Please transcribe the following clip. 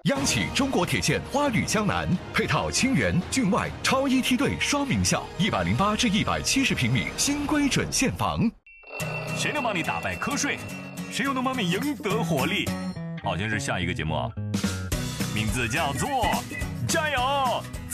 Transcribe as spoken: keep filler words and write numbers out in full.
央企中国铁线花旅江南，配套清源、郡外超一梯队双名校，一百零八至一百七十平米新规准现房。 谁能帮你打败瞌睡？谁又能帮你赢得活力？好像是下一个节目啊，名字叫做加油